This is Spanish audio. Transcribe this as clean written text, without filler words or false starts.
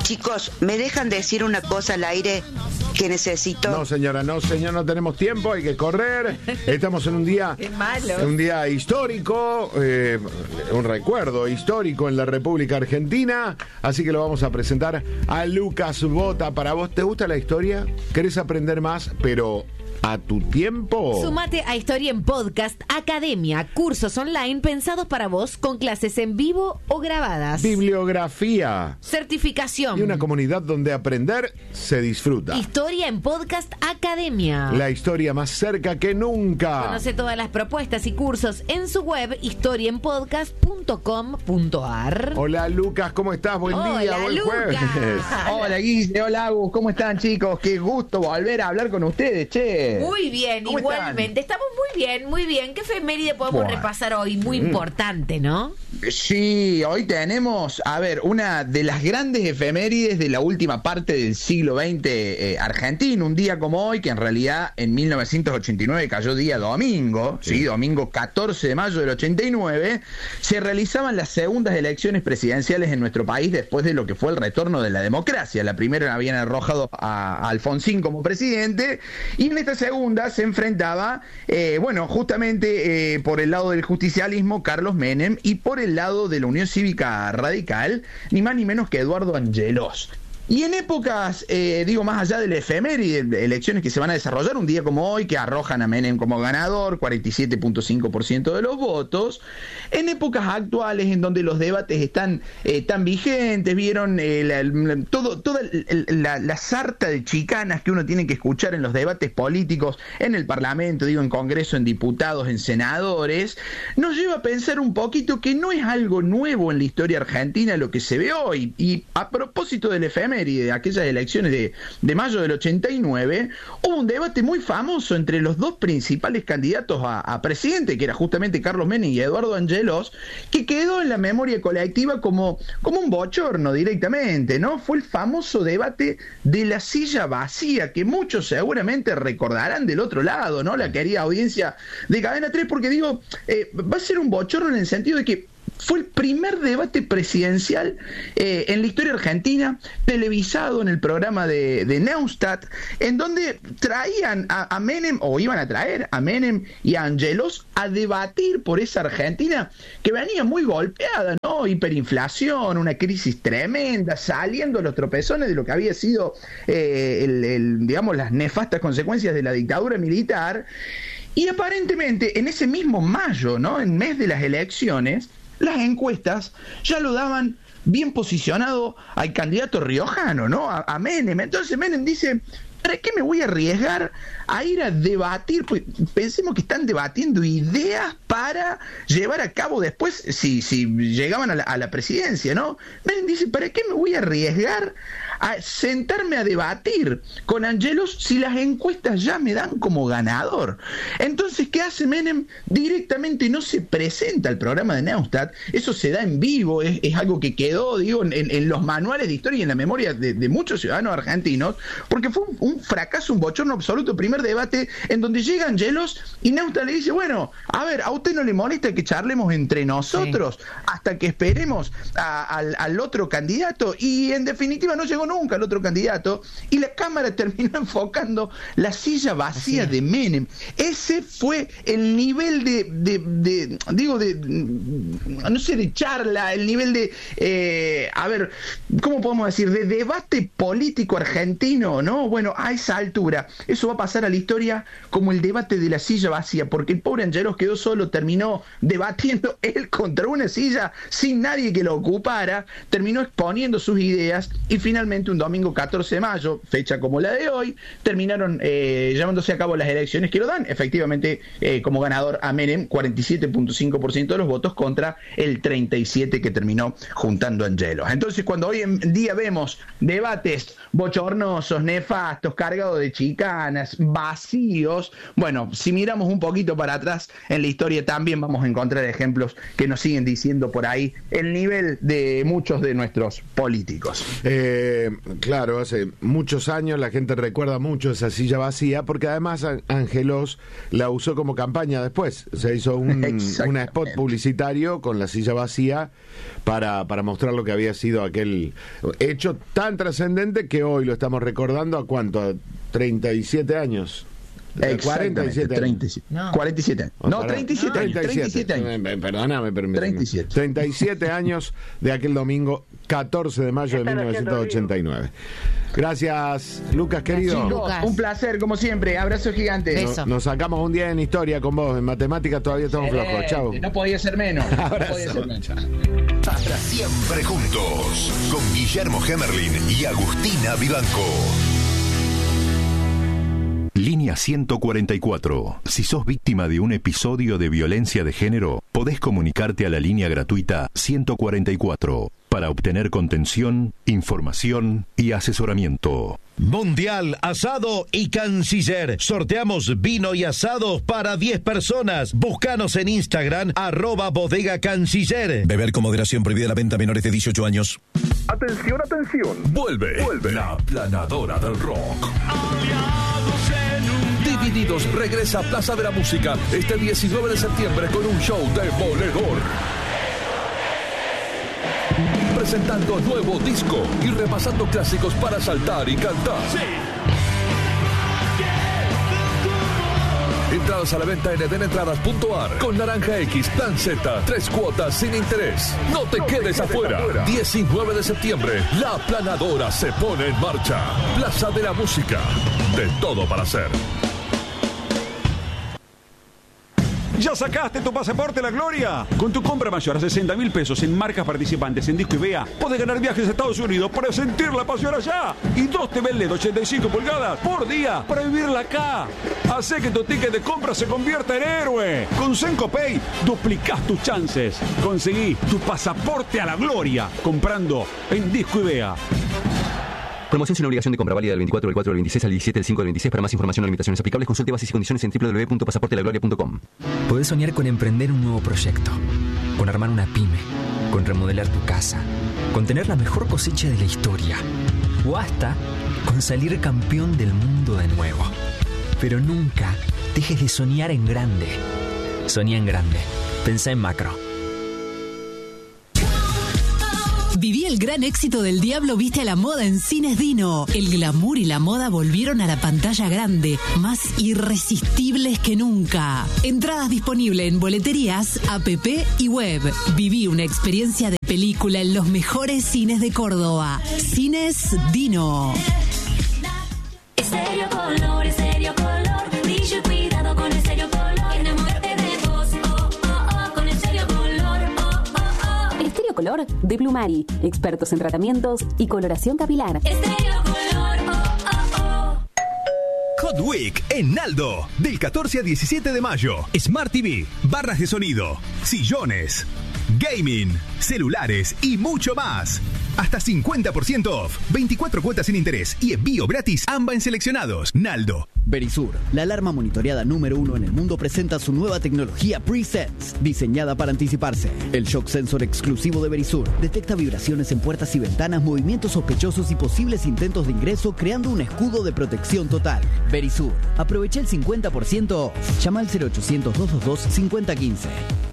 Chicos, ¿me dejan decir una cosa al aire que necesito? No, señora, no tenemos tiempo, hay que correr. Estamos en un día, un día histórico, un recuerdo histórico en la República Argentina, así que lo vamos a presentar a Lucas Bota. Para vos, ¿te gusta la historia? ¿Querés aprender más, pero a tu tiempo? Sumate a Historia en Podcast Academia, cursos online pensados para vos con clases en vivo o grabadas. Bibliografía. Certificación. Y una comunidad donde aprender se disfruta. Historia en Podcast Academia. La historia más cerca que nunca. Conoce todas las propuestas y cursos en su web historiaenpodcast.com.ar. Hola Lucas, ¿cómo estás? Buen día, buen Lucas. jueves. Hola Guille, hola Agus, ¿cómo están chicos? Qué gusto volver a hablar con ustedes, che. Muy bien, ¿Cómo igualmente. están? Estamos muy bien. ¿Qué efeméride podemos repasar hoy? Muy importante, ¿no? Sí, hoy tenemos, a ver, una de las grandes efemérides de la última parte del siglo XX argentino, un día como hoy, que en realidad en 1989 cayó día domingo, sí, domingo 14 de mayo del 89, se realizaban las segundas elecciones presidenciales en nuestro país después de lo que fue el retorno de la democracia. La primera habían arrojado a Alfonsín como presidente, y en esta segunda se enfrentaba, justamente por el lado del justicialismo, Carlos Menem, y por el lado de la Unión Cívica Radical, ni más ni menos que Eduardo Angelos. Y en épocas, más allá de la efeméride, de elecciones que se van a desarrollar un día como hoy, que arrojan a Menem como ganador, 47.5% de los votos, en épocas actuales en donde los debates están tan vigentes, vieron toda la sarta de chicanas que uno tiene que escuchar en los debates políticos, en el Parlamento, en Congreso, en diputados, en senadores, nos lleva a pensar un poquito que no es algo nuevo en la historia argentina lo que se ve hoy. Y a propósito del efeméride, y de aquellas elecciones de mayo del 89, hubo un debate muy famoso entre los dos principales candidatos a presidente, que era justamente Carlos Menem y Eduardo Angelos, que quedó en la memoria colectiva como un bochorno directamente, ¿no? Fue el famoso debate de la silla vacía, que muchos seguramente recordarán del otro lado, ¿no? La querida audiencia de Cadena 3, porque va a ser un bochorno en el sentido de que fue el primer debate presidencial en la historia argentina, televisado en el programa de Neustadt, en donde traían a Menem, o iban a traer a Menem y a Angelos a debatir por esa Argentina que venía muy golpeada, ¿no? Hiperinflación, una crisis tremenda, saliendo los tropezones de lo que había sido, las nefastas consecuencias de la dictadura militar. Y aparentemente en ese mismo mayo, ¿no? En mes de las elecciones, las encuestas ya lo daban bien posicionado al candidato riojano, ¿no? A Menem. Entonces Menem dice, ¿para qué me voy a arriesgar a ir a debatir? Pues pensemos que están debatiendo ideas para llevar a cabo después, si llegaban a la presidencia, ¿no? Menem dice, ¿para qué me voy a arriesgar a sentarme a debatir con Angelos si las encuestas ya me dan como ganador? Entonces, ¿qué hace Menem? Directamente no se presenta al programa de Neustadt. Eso se da en vivo, es algo que quedó, en los manuales de historia y en la memoria de muchos ciudadanos argentinos, porque fue un fracaso, un bochorno absoluto. Primer debate en donde llega Angelos y Neustadt le dice, bueno, a ver, ¿a usted no le molesta que charlemos entre nosotros hasta que esperemos al otro candidato? Y en definitiva no llegó nunca el otro candidato, y la cámara terminó enfocando la silla vacía de Menem. Ese fue el nivel de charla, el nivel de, ¿cómo podemos decir? De debate político argentino, ¿no? Bueno, a esa altura, eso va a pasar a la historia como el debate de la silla vacía, porque el pobre Angelos quedó solo, terminó debatiendo él contra una silla sin nadie que lo ocupara, terminó exponiendo sus ideas, y finalmente un domingo 14 de mayo, fecha como la de hoy, terminaron llevándose a cabo las elecciones que lo dan efectivamente como ganador a Menem, 47.5% de los votos contra el 37% que terminó juntando Angelos. Entonces, cuando hoy en día vemos debates bochornosos, nefastos, puestos cargados de chicanas, vacíos. Bueno, si miramos un poquito para atrás en la historia también vamos a encontrar ejemplos que nos siguen diciendo por ahí el nivel de muchos de nuestros políticos. Claro, hace muchos años la gente recuerda mucho esa silla vacía, porque además Ángelos la usó como campaña después. Se hizo un spot publicitario con la silla vacía para mostrar lo que había sido aquel hecho tan trascendente que hoy lo estamos recordando. ¿A cuánto? ¿A 37 años? 47 años. No. 47 años. No, 37 años. 37 años. Perdóname, pero 37 años de aquel domingo 14 de mayo de 1989. Gracias, Lucas, querido. Chicos, Lucas, un placer, como siempre. Abrazo gigante. Nos sacamos un día en historia con vos. En matemáticas todavía estamos flojos. Chau. No podía ser menos. Abrazo. Para siempre juntos, con Guillermo Hemerlin y Agustina Vivanco. Línea 144. Si sos víctima de un episodio de violencia de género, podés comunicarte a la línea gratuita 144 para obtener contención, información y asesoramiento. Mundial Asado y Canciller. Sorteamos vino y asados para 10 personas. Búscanos en Instagram, @bodega canciller. Beber con moderación, prohibida la venta a menores de 18 años. Atención, atención. Vuelve la Planadora del Rock. Divididos regresa a Plaza de la Música este 19 de septiembre con un show demoledor. Presentando nuevo disco y repasando clásicos para saltar y cantar. Entradas a la venta en edenentradas.ar con Naranja X, Plan Z, 3 cuotas sin interés. No te quedes afuera. 19 de septiembre, la Planadora se pone en marcha. Plaza de la Música. De todo para hacer. ¿Ya sacaste tu pasaporte a la gloria? Con tu compra mayor a 60.000 pesos en marcas participantes en Disco IBEA, podés ganar viajes a Estados Unidos para sentir la pasión allá. Y 2 TV LED de 85 pulgadas por día para vivirla acá. Hacé que tu ticket de compra se convierta en héroe. Con Senco Pay duplicás tus chances. Conseguí tu pasaporte a la gloria comprando en Disco IBEA. Promoción sin obligación de compra, válida del 24 del 4 del 26 al 17 del 5 del 26. Para más información o limitaciones aplicables, consulte bases y condiciones en www.pasaportelagloria.com. Podés soñar con emprender un nuevo proyecto, con armar una pyme, con remodelar tu casa, con tener la mejor cosecha de la historia, o hasta con salir campeón del mundo de nuevo. Pero nunca dejes de soñar en grande. Soñá en grande. Pensá en macro. Viví el gran éxito del Diablo Viste a la Moda en Cines Dino. El glamour y la moda volvieron a la pantalla grande, más irresistibles que nunca. Entradas disponibles en boleterías, app y web. Viví una experiencia de película en los mejores cines de Córdoba. Cines Dino. Estéreo Color, Estéreo Color. Brillo y cuidado con Estéreo Color. Enamórate de vos, oh, oh, oh, con Estéreo Color, oh, oh, oh. Estéreo Color de Blumari, expertos en tratamientos y coloración capilar. Estéreo Color, oh, oh, oh. Hot Week en Naldo, del 14 al 17 de mayo. Smart TV, barras de sonido, sillones, gaming, celulares y mucho más. Hasta 50% off, 24 cuotas sin interés y envío gratis AMBA en seleccionados. Naldo. Verisur, la alarma monitoreada número 1 en el mundo, presenta su nueva tecnología Pre-Sense, diseñada para anticiparse. El shock sensor exclusivo de Verisur detecta vibraciones en puertas y ventanas, movimientos sospechosos y posibles intentos de ingreso, creando un escudo de protección total. Verisur, aprovecha el 50% off. Llama al 0800 222 5015.